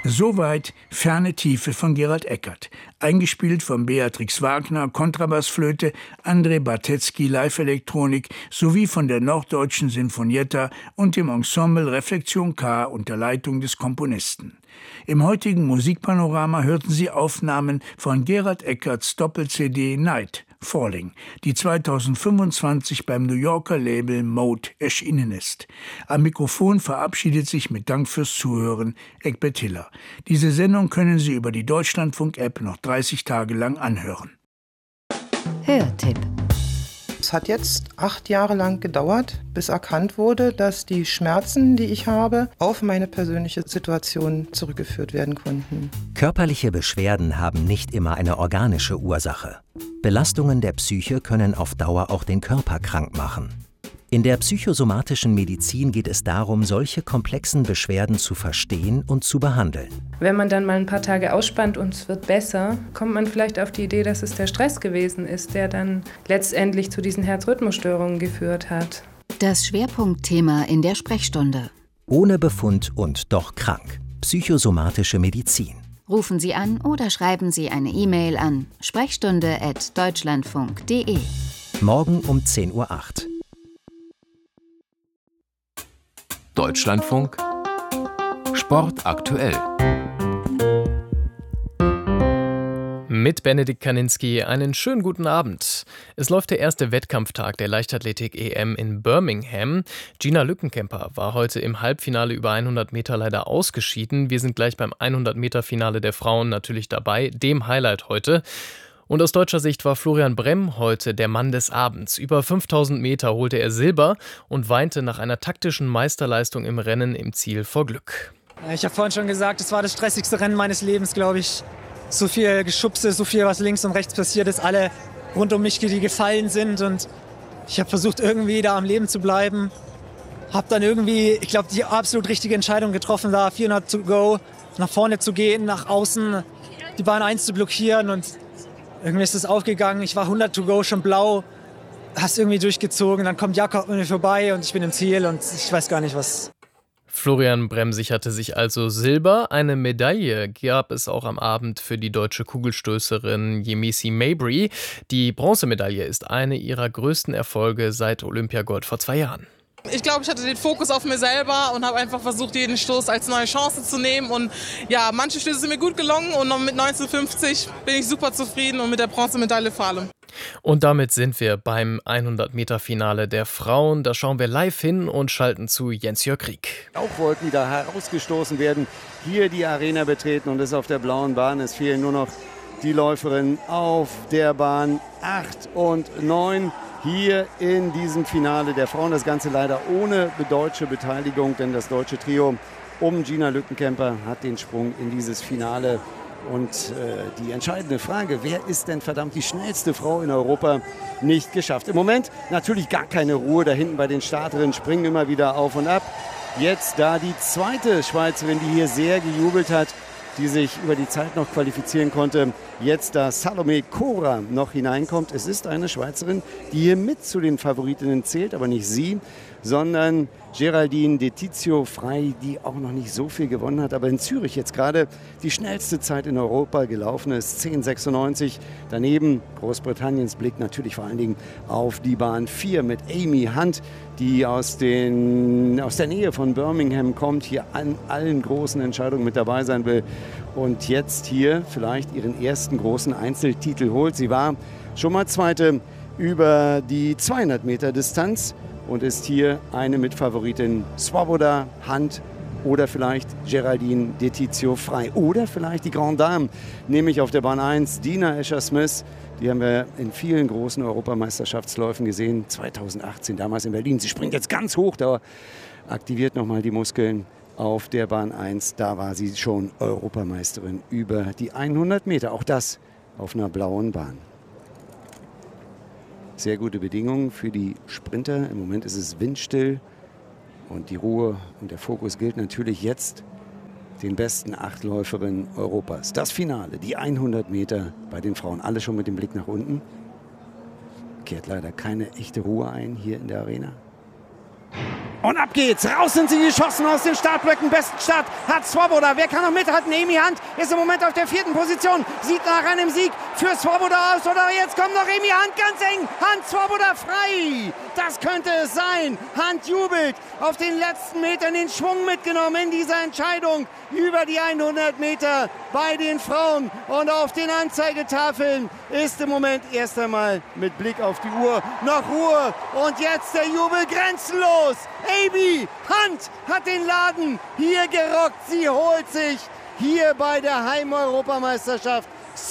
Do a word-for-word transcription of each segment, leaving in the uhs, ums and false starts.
Soweit Ferne Tiefe von Gerald Eckert, eingespielt von Beatrix Wagner, Kontrabassflöte, André Bartetzky, Live-Elektronik sowie von der Norddeutschen Sinfonietta und dem Ensemble Reflexion K unter Leitung des Komponisten. Im heutigen Musikpanorama hörten Sie Aufnahmen von Gerald Eckerts Doppel-C D Night Falling, die zweitausendfünfundzwanzig beim New Yorker Label Mode erschienen ist. Am Mikrofon verabschiedet sich mit Dank fürs Zuhören Egbert Hiller. Diese Sendung können Sie über die Deutschlandfunk-App noch dreißig Tage lang anhören. Hörtipp. Es hat jetzt acht Jahre lang gedauert, bis erkannt wurde, dass die Schmerzen, die ich habe, auf meine persönliche Situation zurückgeführt werden konnten. Körperliche Beschwerden haben nicht immer eine organische Ursache. Belastungen der Psyche können auf Dauer auch den Körper krank machen. In der psychosomatischen Medizin geht es darum, solche komplexen Beschwerden zu verstehen und zu behandeln. Wenn man dann mal ein paar Tage ausspannt und es wird besser, kommt man vielleicht auf die Idee, dass es der Stress gewesen ist, der dann letztendlich zu diesen Herzrhythmusstörungen geführt hat. Das Schwerpunktthema in der Sprechstunde. Ohne Befund und doch krank. Psychosomatische Medizin. Rufen Sie an oder schreiben Sie eine E-Mail an sprechstunde at deutschlandfunk punkt de. Morgen um zehn Uhr acht. Deutschlandfunk Sport aktuell. Mit Benedikt Kaninski einen schönen guten Abend. Es läuft der erste Wettkampftag der Leichtathletik-E M in Birmingham. Gina Lückenkämper war heute im Halbfinale über hundert Meter leider ausgeschieden. Wir sind gleich beim hundert Meter Finale der Frauen natürlich dabei, dem Highlight heute. Und aus deutscher Sicht war Florian Bremm heute der Mann des Abends. Über fünftausend Meter holte er Silber und weinte nach einer taktischen Meisterleistung im Rennen im Ziel vor Glück. Ich habe vorhin schon gesagt, es war das stressigste Rennen meines Lebens, glaube ich. So viel Geschubse, so viel, was links und rechts passiert ist, alle rund um mich, die gefallen sind. Und ich habe versucht, irgendwie da am Leben zu bleiben. Habe dann irgendwie, ich glaube, die absolut richtige Entscheidung getroffen, da vierhundert to go, nach vorne zu gehen, nach außen, die Bahn eins zu blockieren. Und irgendwie ist es aufgegangen, ich war hundert to go, schon blau, hast irgendwie durchgezogen, dann kommt Jakob mir vorbei und ich bin im Ziel und ich weiß gar nicht was. Florian Bremm sicherte sich also Silber. Eine Medaille gab es auch am Abend für die deutsche Kugelstößerin Yemisi Mabry. Die Bronzemedaille ist eine ihrer größten Erfolge seit Olympiagold vor zwei Jahren. Ich glaube, ich hatte den Fokus auf mir selber und habe einfach versucht, jeden Stoß als neue Chance zu nehmen. Und ja, manche Stöße sind mir gut gelungen und mit neunzehnhundertfünfzig bin ich super zufrieden und mit der Bronzemedaille vor allem. Und damit sind wir beim hundert Meter Finale der Frauen. Da schauen wir live hin und schalten zu Jens-Jörg Krieg. Auch wollten wieder herausgestoßen werden, hier die Arena betreten und es auf der blauen Bahn. Es fehlen nur noch die Läuferinnen auf der Bahn acht und neun. Hier in diesem Finale der Frauen. Das Ganze leider ohne deutsche Beteiligung, denn das deutsche Trio um Gina Lückenkämper hat den Sprung in dieses Finale. Und äh, die entscheidende Frage, wer ist denn verdammt die schnellste Frau in Europa, nicht geschafft? Im Moment natürlich gar keine Ruhe. Da hinten bei den Starterinnen springen immer wieder auf und ab. Jetzt da die zweite Schweizerin, die hier sehr gejubelt hat, die sich über die Zeit noch qualifizieren konnte. Jetzt, da Salome Cora noch hineinkommt. Es ist eine Schweizerin, die hier mit zu den Favoritinnen zählt, aber nicht sie, sondern Geraldine Detizio Frei, die auch noch nicht so viel gewonnen hat, aber in Zürich jetzt gerade die schnellste Zeit in Europa gelaufen ist, zehn sechsundneunzig. Daneben Großbritanniens Blick natürlich vor allen Dingen auf die Bahn vier mit Amy Hunt, die aus, den, aus der Nähe von Birmingham kommt, hier an allen großen Entscheidungen mit dabei sein will und jetzt hier vielleicht ihren ersten großen Einzeltitel holt. Sie war schon mal Zweite über die zweihundert Meter Distanz und ist hier eine Mitfavoritin. Swoboda, Hunt oder vielleicht Geraldine Detizio Frei oder vielleicht die Grande Dame, nämlich auf der Bahn eins Dina Escher-Smith. Die haben wir in vielen großen Europameisterschaftsläufen gesehen, zweitausendachtzehn damals in Berlin. Sie springt jetzt ganz hoch, da aktiviert nochmal die Muskeln auf der Bahn eins. Da war sie schon Europameisterin über die hundert Meter, auch das auf einer blauen Bahn. Sehr gute Bedingungen für die Sprinter. Im Moment ist es windstill und die Ruhe und der Fokus gilt natürlich jetzt den besten acht Läuferinnen Europas. Das Finale, die hundert Meter bei den Frauen. Alle schon mit dem Blick nach unten. Kehrt leider keine echte Ruhe ein hier in der Arena. Und ab geht's. Raus sind sie geschossen aus den Startblöcken. Besten Start hat Swoboda. Wer kann noch mithalten? Amy Hunt ist im Moment auf der vierten Position. Sieht nach einem Sieg für Swoboda aus. Oder jetzt kommt noch Amy Hunt ganz eng. Hunt, Swoboda frei. Das könnte es sein. Hunt jubelt. Auf den letzten Metern den Schwung mitgenommen in dieser Entscheidung über die hundert Meter bei den Frauen. Und auf den Anzeigetafeln ist im Moment erst einmal mit Blick auf die Uhr noch Ruhe. Und jetzt der Jubel grenzenlos. Amy Hunt hat den Laden hier gerockt. Sie holt sich hier bei der Heim-Europameisterschaft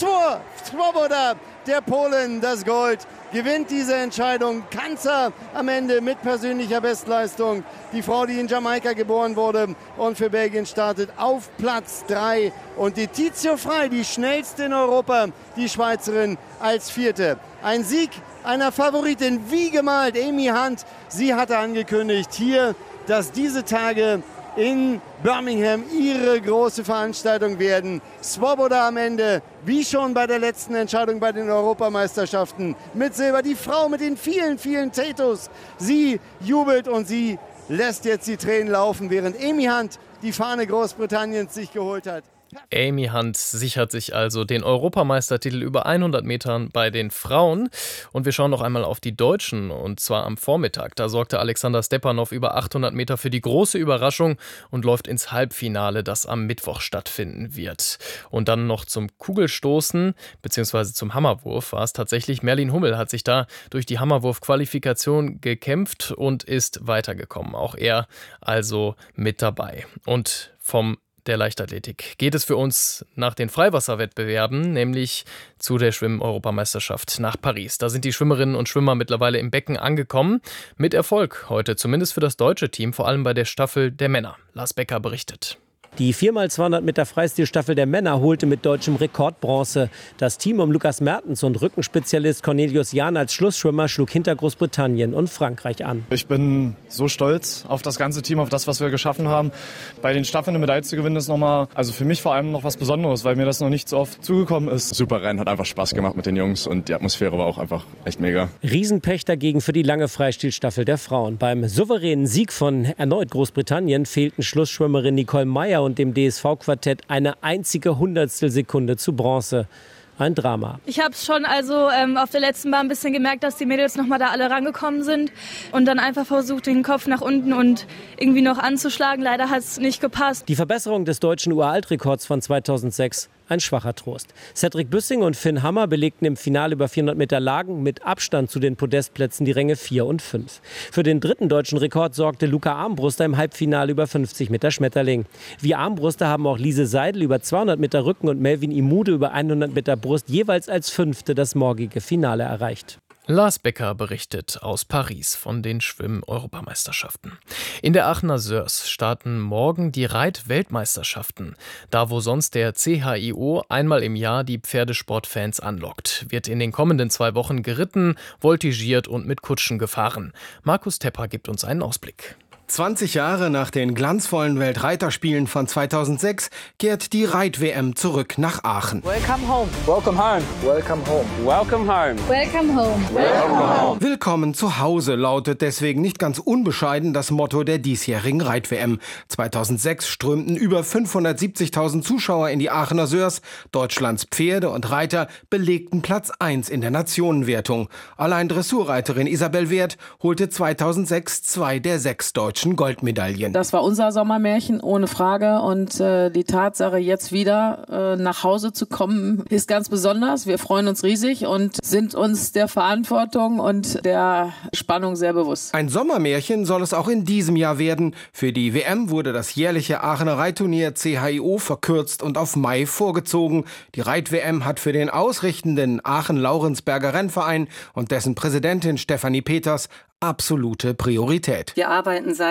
Swoboda, der Polen, das Gold. Gewinnt diese Entscheidung. Kanzer am Ende mit persönlicher Bestleistung. Die Frau, die in Jamaika geboren wurde und für Belgien startet, auf Platz drei. Und die Tizio Frey, die schnellste in Europa, die Schweizerin, als vierte. Ein Sieg einer Favoritin, wie gemalt, Amy Hunt. Sie hatte angekündigt hier, dass diese Tage in Birmingham ihre große Veranstaltung werden. Swoboda am Ende, wie schon bei der letzten Entscheidung bei den Europameisterschaften, mit Silber. Die Frau mit den vielen, vielen Tatus. Sie jubelt und sie lässt jetzt die Tränen laufen, während Amy Hunt die Fahne Großbritanniens sich geholt hat. Amy Hunt sichert sich also den Europameistertitel über hundert Metern bei den Frauen. Und wir schauen noch einmal auf die Deutschen, und zwar am Vormittag. Da sorgte Alexander Stepanov über achthundert Meter für die große Überraschung und läuft ins Halbfinale, das am Mittwoch stattfinden wird. Und dann noch zum Kugelstoßen bzw. zum Hammerwurf war es tatsächlich. Merlin Hummel hat sich da durch die Hammerwurf-Qualifikation gekämpft und ist weitergekommen. Auch er also mit dabei. Und vom der Leichtathletik geht es für uns nach den Freiwasserwettbewerben, nämlich zu der Schwimm-Europameisterschaft nach Paris. Da sind die Schwimmerinnen und Schwimmer mittlerweile im Becken angekommen. Mit Erfolg heute, zumindest für das deutsche Team, vor allem bei der Staffel der Männer. Lars Becker berichtet. Die vier mal zweihundert Meter Freistilstaffel der Männer holte mit deutschem Rekord Bronze. Das Team um Lukas Mertens und Rückenspezialist Cornelius Jahn als Schlussschwimmer schlug hinter Großbritannien und Frankreich an. Ich bin so stolz auf das ganze Team, auf das, was wir geschaffen haben. Bei den Staffeln eine Medaille zu gewinnen, ist nochmal, also für mich vor allem noch was Besonderes, weil mir das noch nicht so oft zugekommen ist. Super Rennen, hat einfach Spaß gemacht mit den Jungs und die Atmosphäre war auch einfach echt mega. Riesenpech dagegen für die lange Freistilstaffel der Frauen. Beim souveränen Sieg von erneut Großbritannien fehlten Schlussschwimmerin Nicole Meyer und dem D S V-Quartett eine einzige Hundertstelsekunde zu Bronze. Ein Drama. Ich habe es schon also ähm, auf der letzten Bahn ein bisschen gemerkt, dass die Mädels nochmal da alle rangekommen sind und dann einfach versucht, den Kopf nach unten und irgendwie noch anzuschlagen. Leider hat es nicht gepasst. Die Verbesserung des deutschen Uraltrekords von zweitausendsechs, ein schwacher Trost. Cedric Büssing und Finn Hammer belegten im Finale über vierhundert Meter Lagen mit Abstand zu den Podestplätzen die Ränge vier und fünf. Für den dritten deutschen Rekord sorgte Luca Armbruster im Halbfinale über fünfzig Meter Schmetterling. Wie Armbruster haben auch Lise Seidel über zweihundert Meter Rücken und Melvin Imude über hundert Meter Brust jeweils als Fünfte das morgige Finale erreicht. Lars Becker berichtet aus Paris von den Schwimm-Europameisterschaften. In der Aachener Sörs starten morgen die Reit-Weltmeisterschaften. Da, wo sonst der C H I O einmal im Jahr die Pferdesportfans anlockt, wird in den kommenden zwei Wochen geritten, voltigiert und mit Kutschen gefahren. Markus Tepper gibt uns einen Ausblick. zwanzig Jahre nach den glanzvollen Weltreiterspielen von zweitausendsechs kehrt die Reit-W M zurück nach Aachen. Welcome home. Welcome home. Welcome home. Welcome home. Welcome home. Welcome home. Willkommen zu Hause lautet deswegen nicht ganz unbescheiden das Motto der diesjährigen Reit-W M. zweitausendsechs strömten über fünfhundertsiebzigtausend Zuschauer in die Aachener Sörs. Deutschlands Pferde und Reiter belegten Platz eins in der Nationenwertung. Allein Dressurreiterin Isabel Wert holte zweitausendsechs zwei der sechs deutschen Goldmedaillen. Das war unser Sommermärchen, ohne Frage. Und äh, die Tatsache, jetzt wieder äh, nach Hause zu kommen, ist ganz besonders. Wir freuen uns riesig und sind uns der Verantwortung und der Spannung sehr bewusst. Ein Sommermärchen soll es auch in diesem Jahr werden. Für die W M wurde das jährliche Aachener Reitturnier C H I O verkürzt und auf Mai vorgezogen. Die Reit-W M hat für den ausrichtenden Aachen-Laurensberger Rennverein und dessen Präsidentin Stefanie Peters absolute Priorität. Wir arbeiten seit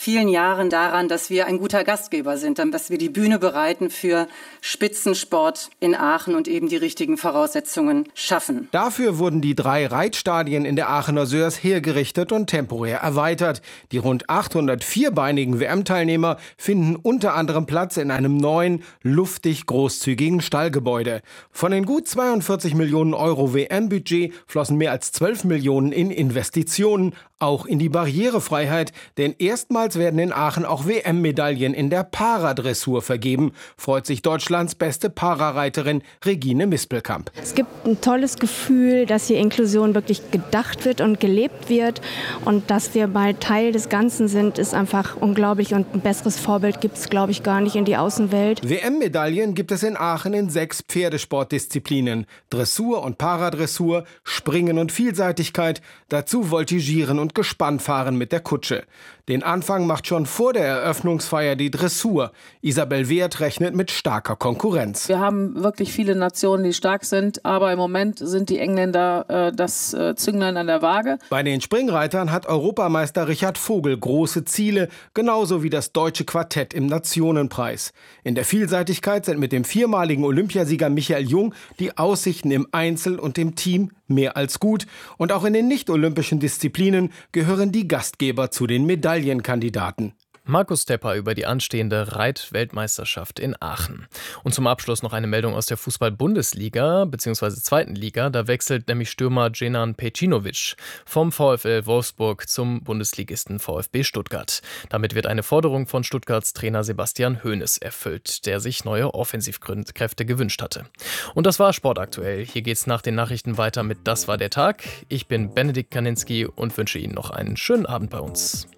vielen Jahren daran, dass wir ein guter Gastgeber sind, dass wir die Bühne bereiten für Spitzensport in Aachen und eben die richtigen Voraussetzungen schaffen. Dafür wurden die drei Reitstadien in der Aachener Sörs hergerichtet und temporär erweitert. Die rund achthundert vierbeinigen W M-Teilnehmer finden unter anderem Platz in einem neuen, luftig großzügigen Stallgebäude. Von den gut zweiundvierzig Millionen Euro W M-Budget flossen mehr als zwölf Millionen in Investitionen, auch in die Barrierefreiheit, denn erstmals werden in Aachen auch W M-Medaillen in der Paradressur vergeben, freut sich Deutschlands beste Parareiterin Regine Mispelkamp. Es gibt ein tolles Gefühl, dass hier Inklusion wirklich gedacht wird und gelebt wird und dass wir mal Teil des Ganzen sind, ist einfach unglaublich und ein besseres Vorbild gibt es, glaube ich, gar nicht in die Außenwelt. W M-Medaillen gibt es in Aachen in sechs Pferdesportdisziplinen, Dressur und Paradressur, Springen und Vielseitigkeit, dazu Voltigieren und Gespannfahren mit der Kutsche. Den Anfang macht schon vor der Eröffnungsfeier die Dressur. Isabel Wehrt rechnet mit starker Konkurrenz. Wir haben wirklich viele Nationen, die stark sind, aber im Moment sind die Engländer äh, das äh, Zünglein an der Waage. Bei den Springreitern hat Europameister Richard Vogel große Ziele, genauso wie das deutsche Quartett im Nationenpreis. In der Vielseitigkeit sind mit dem viermaligen Olympiasieger Michael Jung die Aussichten im Einzel und im Team mehr als gut. Und auch in den nicht-olympischen Disziplinen gehören die Gastgeber zu den Medaillenkandidaten. Markus Tepper über die anstehende Reit-Weltmeisterschaft in Aachen. Und zum Abschluss noch eine Meldung aus der Fußball-Bundesliga bzw. zweiten Liga. Da wechselt nämlich Stürmer Dženan Pejcinović vom VfL Wolfsburg zum Bundesligisten VfB Stuttgart. Damit wird eine Forderung von Stuttgarts Trainer Sebastian Hoeneß erfüllt, der sich neue Offensivkräfte gewünscht hatte. Und das war Sportaktuell. Hier geht's nach den Nachrichten weiter mit Das war der Tag. Ich bin Benedikt Kaninski und wünsche Ihnen noch einen schönen Abend bei uns.